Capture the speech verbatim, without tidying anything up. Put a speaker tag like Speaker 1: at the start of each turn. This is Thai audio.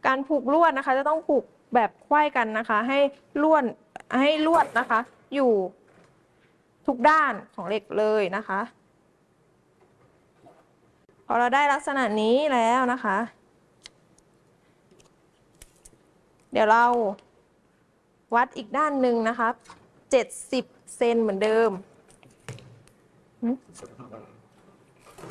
Speaker 1: การผูกลวดนะคะจะต้องผูกแบบไขว้กันนะคะ ให้ลวดให้ลวดนะคะ อยู่ทุกด้านของเหล็กเลยนะคะ พอเราได้ลักษณะนี้แล้วนะคะ เดี๋ยวเราวัดอีกด้านหนึ่งนะคะเจ็ดสิบเซนเหมือนเดิม